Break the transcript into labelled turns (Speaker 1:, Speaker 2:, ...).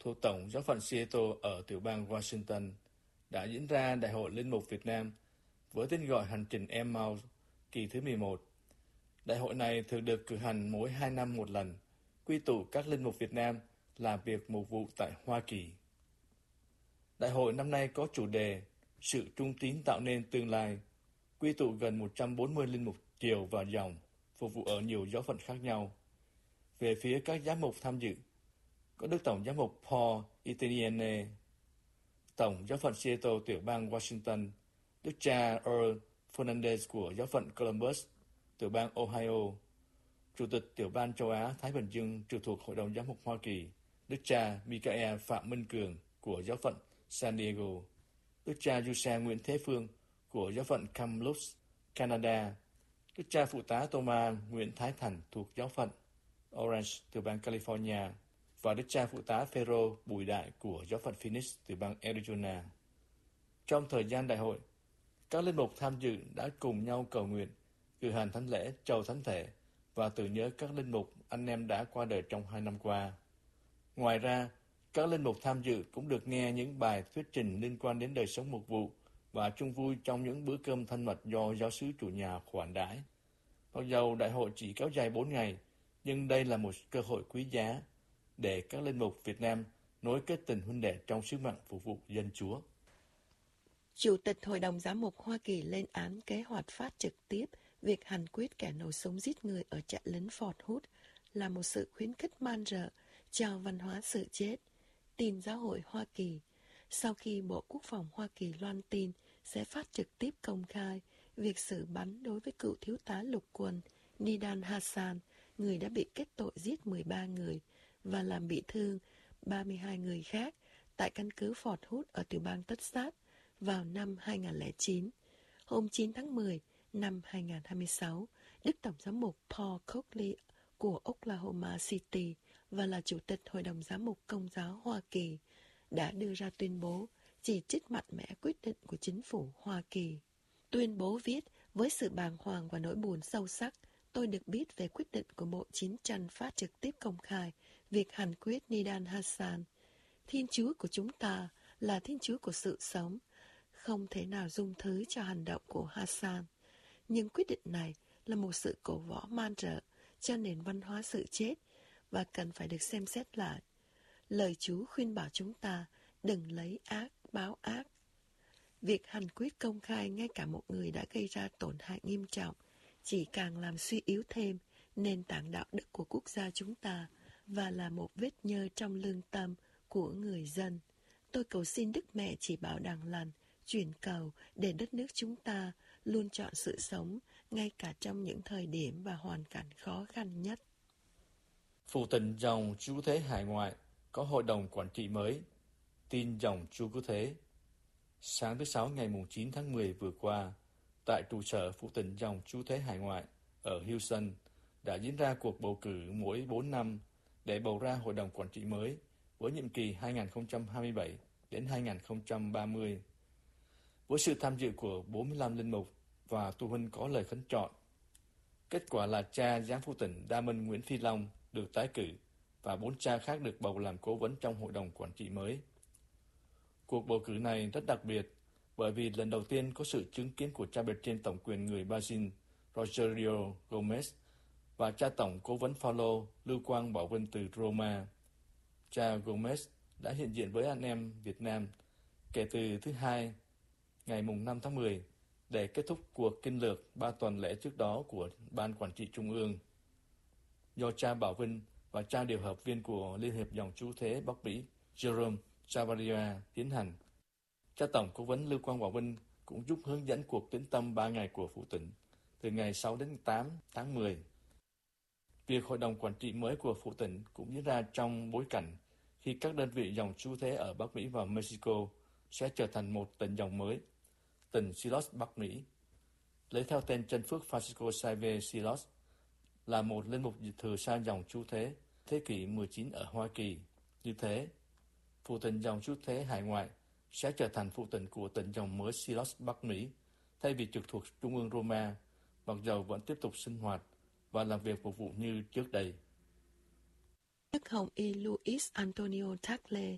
Speaker 1: thuộc Tổng giáo phận Seattle ở tiểu bang Washington đã diễn ra Đại hội Linh mục Việt Nam với tên gọi Hành trình Emmaus kỳ thứ 11. Đại hội này thường được cử hành mỗi 2 năm một lần, quy tụ các linh mục Việt Nam làm việc mục vụ tại Hoa Kỳ. Đại hội năm nay có chủ đề Sự trung tín tạo nên tương lai, quy tụ gần 140 linh mục chiều và dòng, phục vụ ở nhiều giáo phận khác nhau. Về phía các giám mục tham dự, có Đức Tổng giám mục Paul Etienne, Tổng giáo phận Seattle tiểu bang Washington, Đức cha Earl Fernandez của giáo phận Columbus, tiểu bang Ohio, Chủ tịch tiểu ban châu Á Thái Bình Dương trực thuộc Hội đồng Giám mục Hoa Kỳ, Đức cha Michael Phạm Minh Cường của giáo phận San Diego, Đức cha Giuse Nguyễn Thế Phương của giáo phận Kamloops, Canada, Đức cha phụ tá Thomas Nguyễn Thái Thành thuộc giáo phận Orange, tiểu bang California, và Đức cha phụ tá Phêrô Bùi Đại của giáo phận Phoenix, tiểu bang Arizona. Trong thời gian đại hội, các linh mục tham dự đã cùng nhau cầu nguyện, cử hành thánh lễ chầu thánh thể và tưởng nhớ các linh mục anh em đã qua đời trong 2 năm qua. Ngoài ra, các linh mục tham dự cũng được nghe những bài thuyết trình liên quan đến đời sống mục vụ và chung vui trong những bữa cơm thân mật do giáo xứ chủ nhà khoản đãi. Mặc dầu đại hội chỉ kéo dài 4 ngày, nhưng đây là một cơ hội quý giá để các linh mục Việt Nam nối kết tình huynh đệ trong sứ mạng phục vụ dân Chúa.
Speaker 2: Chủ tịch Hội đồng Giám mục Hoa Kỳ lên án kế hoạch phát trực tiếp việc hành quyết kẻ nổ súng giết người ở trại lính Fort Hood là một sự khuyến khích man rợ cho văn hóa sự chết. Tin Giáo hội Hoa Kỳ, sau khi Bộ Quốc phòng Hoa Kỳ loan tin sẽ phát trực tiếp công khai việc xử bắn đối với cựu thiếu tá lục quân Nidan Hassan, người đã bị kết tội giết 13 người và làm bị thương 32 người khác tại căn cứ Fort Hood ở tiểu bang Texas vào năm 2009. Hôm 9 tháng 10 năm 2026, Đức Tổng giám mục Paul Coakley của Oklahoma City và là Chủ tịch Hội đồng Giám mục Công giáo Hoa Kỳ đã đưa ra tuyên bố chỉ trích mạnh mẽ quyết định của chính phủ Hoa Kỳ. Tuyên bố viết, với sự bàng hoàng và nỗi buồn sâu sắc, tôi được biết về quyết định của Bộ Chiến tranh phát trực tiếp công khai việc hành quyết Nidan Hassan. Thiên Chúa của chúng ta là Thiên Chúa của sự sống, không thể nào dung thứ cho hành động của Hassan. Nhưng quyết định này là một sự cổ võ man rợ cho nền văn hóa sự chết và cần phải được xem xét lại. Lời Chúa khuyên bảo chúng ta đừng lấy ác báo ác. Việc hành quyết công khai ngay cả một người đã gây ra tổn hại nghiêm trọng chỉ càng làm suy yếu thêm nền tảng đạo đức của quốc gia chúng ta và là một vết nhơ trong lương tâm của người dân. Tôi cầu xin Đức Mẹ chỉ bảo đằng lành, chuyển cầu để đất nước chúng ta luôn chọn sự sống ngay cả trong những thời điểm và hoàn cảnh khó khăn nhất.
Speaker 1: Phụ tình dòng Chúa Cứu Thế hải ngoại có hội đồng quản trị mới. Tin dòng Chúa Cứu Thế. Sáng thứ Sáu ngày 9 tháng 10 vừa qua, tại trụ sở phụ tình dòng Chúa Cứu Thế hải ngoại ở Houston đã diễn ra cuộc bầu cử mỗi 4 năm để bầu ra hội đồng quản trị mới với nhiệm kỳ 2027 đến 2030. Với sự tham dự của 45 linh mục và tu huynh có lời khấn chọn. Kết quả là cha giám phụ tỉnh Đa Minh Nguyễn Phi Long được tái cử và 4 cha khác được bầu làm cố vấn trong hội đồng quản trị mới. Cuộc bầu cử này rất đặc biệt bởi vì lần đầu tiên có sự chứng kiến của cha bề trên tổng quyền người Brazil Rogerio Gomez và cha tổng cố vấn Paulo Lưu Quang Bảo Vinh từ Roma. Cha Gomez đã hiện diện với anh em Việt Nam kể từ thứ Hai, ngày 5 tháng 10, để kết thúc cuộc kinh lược 3 tuần lễ trước đó của Ban Quản trị Trung ương. Do cha Bảo Vinh và cha điều hợp viên của Liên hiệp dòng Chúa Thế Bắc Mỹ Jerome Chavaria tiến hành, cha tổng cố vấn Lưu Quang Bảo Vinh cũng giúp hướng dẫn cuộc tĩnh tâm 3 ngày của phụ tỉnh, từ ngày 6 đến 8 tháng 10. Việc hội đồng quản trị mới của phụ tỉnh cũng diễn ra trong bối cảnh khi các đơn vị dòng Chúa Thế ở Bắc Mỹ và Mexico sẽ trở thành một tỉnh dòng mới, tỉnh Silos Bắc Mỹ, lấy theo tên chân phước Francisco Xavier Silos, là một linh mục thừa xa dòng Chúa Thế thế kỷ 19 ở Hoa Kỳ. Như thế, phụ tỉnh dòng Chúa Thế hải ngoại sẽ trở thành phụ tỉnh của tỉnh dòng mới Silos Bắc Mỹ, thay vì trực thuộc Trung ương Roma, mặc dầu vẫn tiếp tục sinh hoạt và làm việc phục vụ như trước đây.
Speaker 2: Đức Hồng Y Luis Antonio Tagle,